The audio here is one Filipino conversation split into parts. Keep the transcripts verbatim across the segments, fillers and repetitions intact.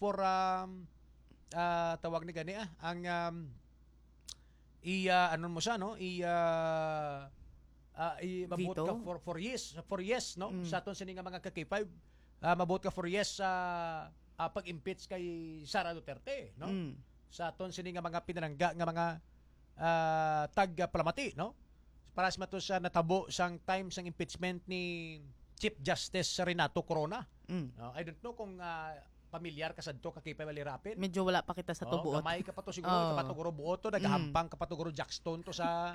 for um, uh, tawag ni gani ah, ang um, i uh, ano mo siya no i uh, uh, i mabot Veto? ka for for yes for yes no Mm. sa aton sini nga mga ka K five uh, mabot ka for yes sa uh, pag-impeach kay Sara Duterte no Mm. sa aton sini nga mga pinalangga nga mga uh, tag palamati no para sa mato sa natabo sang time sang impeachment ni Chief Justice Renato Corona. Mm. Uh, I don't know kung uh, pamilyar ka sa to kakay Malirapin. Medyo wala pa kita sa Oh, tubuot. gamay ka pa to siguro, Oh. ka pa to guro buoto, nagahampang ka pa to guro Jackstone to sa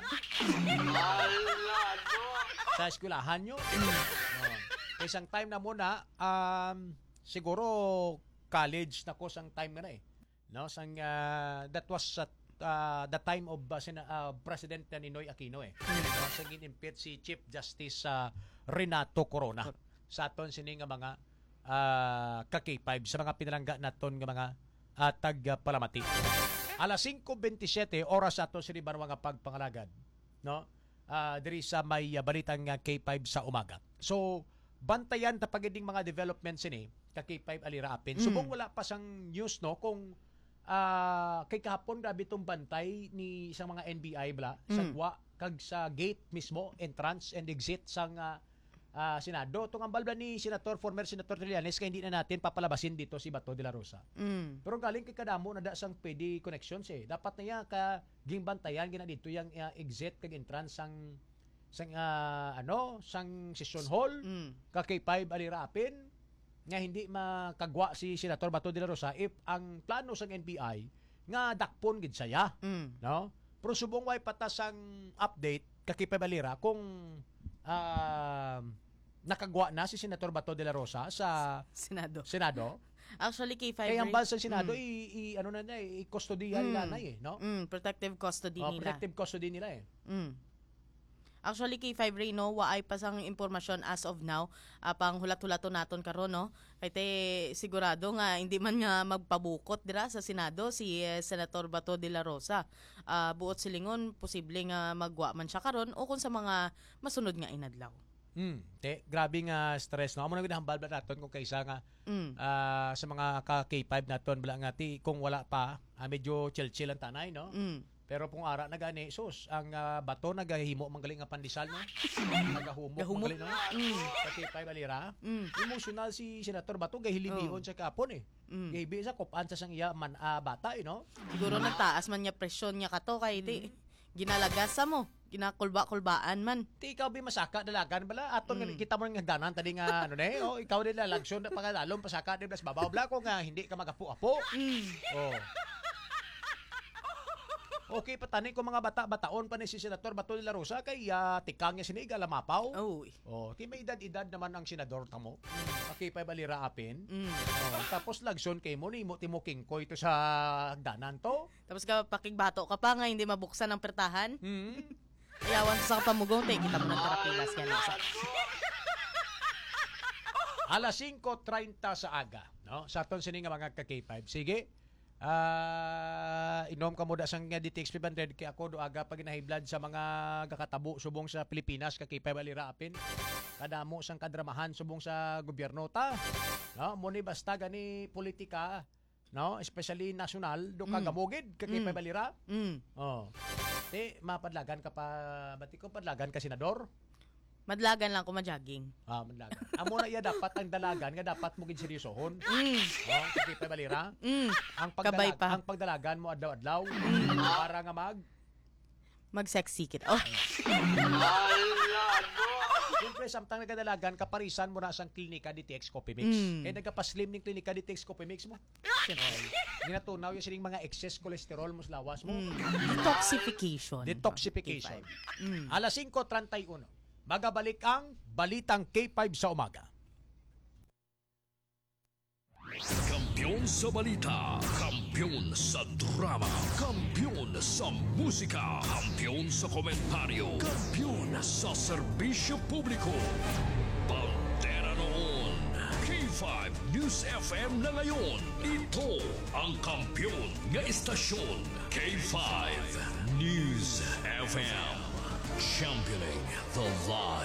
sa eskwelahan nyo. Oh. Isang time na muna, um, siguro college na ko sang time na eh. No, sang uh, that was at uh, the time of uh, sina, uh, President Ninoy Aquino eh. No, sang in-impeach si Chief Justice uh, Renato Corona sa aton sini nga mga uh, ka K five sa mga pinalangga naton nga mga uh, tag-palamati. Alas five twenty-seven oras ato sini ba mga pagpangalagad, no? Uh, diri sa may uh, balitang uh, K five sa umaga. So bantayan ta pagiding mga developments ini ka K five aliraapin. Subong wala pa sang news no kung uh, kay kahapon grabe tong bantay ni isang mga N B I bla sa Mm. gwa kag sa gate mismo entrance and exit sang uh, uh, Senado. Itong ambal bla ni Senator, former Senator Trillanes kaya hindi na natin papalabasin dito si Bato de la Rosa. Mm. Pero galing kay kadamo na da sang pwede connections eh. Dapat na yan ka gingbantayan gina dito yung uh, exit kag entrance sang sang uh, ano sang session hall Mm. ka K five alirapin nga hindi makagwa si Senator Bato de la Rosa if ang plano sang N B I nga dakpon gid saya, Mm. no? Pero subong way patas ang update ka K five alira kung uh, nakagwa na si Senator Bato de la Rosa sa Senado. Senado. Actually, K five... Kaya ang bansa sa Senado, Mm. i, i, ano na na, eh, i-custodian Mm. nila na eh, no? Mm, protective custody Oh, nila. protective custody nila eh. Mm. Actually, K five Ray, no, waay pa sang impormasyon as of now. Uh, pang hulat-hulato naton karon no. Kay te sigurado nga hindi man nga magpabukot dira sa Senado si eh, Senator Bato de la Rosa. Uh, buot silingon posible nga magwa man siya karon o kung sa mga masunod nga inadlaw. Hmm, te, grabe nga stress no. Amo na ginahambal ba naton kung kaysa nga Mm. ah, sa mga ka K five naton bala nga ti kung wala pa ah, medyo chill-chill ang tanay no. Mm. Pero kung ara na gani sus ang ah, Bato nagahimo manggaling nga pandesal no. Nagahumok Gahumok. manggaling no. Mm. Sa K five alira. Mm. Emotional si Senator Bato gahilibion Oh. sa kapon eh. Mm. Gahibi sa kupan sa sang iya man ah, bata eh no. Siguro nagtaas man niya presyon niya kato kay ti ginalagasa mo, ginakulba-kulbaan man. Ti ikaw bi masaka dalagan bala aton Mm. nga kita mo nga ganan tadi nga ano ne oh ikaw din lalagsyon na pangalalom pasaka di blas babaw bla ko nga hindi ka magapu-apo. Mm. Oh. Okay, patani ko mga bata-bataon pa ni si Senator Bato de la Rosa kay uh, tikang niya siniga lamapaw. Oh. Oh, kay may edad-edad naman ang senador tamo. Okay, pa balira apin. Mm. Oh, tapos lagson kay mo ni mo timo kingkoy to sa hagdanan to. Tapos ka pakigbato ka pa nga hindi mabuksan ang pertahan. Hmm. Ayawan sa pamugong te kita mo ng terapilas yan isa. Alas five thirty sa aga, no? Sa aton sini nga mga ka K five. Sige. Ah, inom ka mo da sang D T X five hundred kay ako do aga pag ginahiblad sa mga gakatabo subong sa Pilipinas ka K five alira apin. Kadamo sang kadramahan subong sa gobyerno ta. No, mo ni basta gani politika, no? Especially national do ka Mm. gamugid ka K five Mm. alira. Mm. Oh. Ti mapadlagan ka pa bati ko padlagan ka senador. Madlagan lang ko ma-jogging. Ah, madlagan. Amo na iya dapat ang dalagan nga dapat mo gid seryosohon. Mm. Oh, ka K five alira. Mm. Ang Kabay pagdalag, pa. ang pagdalagan mo adlaw-adlaw para nga mag Mag-sexy kit. Oh. Siyempre, samtang nagadalagan, kaparisan mo na sang klinika D T X Coffee Mix. Mm. Kaya nagkapaslim ng klinika D T X Coffee Mix mo. Ginatunaw yung sining mga excess cholesterol mo sa lawas mo. Mm. Detoxification. Detoxification. K five. Mm. Alas five thirty-one. Magabalik ang Balitang K five sa umaga. Kampiyon sa balita, kampiyon sa drama, kampiyon sa musika, kampiyon sa komentaryo, kampiyon sa serbisyo publiko. Pantera noon, K five News F M na ngayon. Ito ang kampiyon nga istasyon, K five News F M. Championing the light.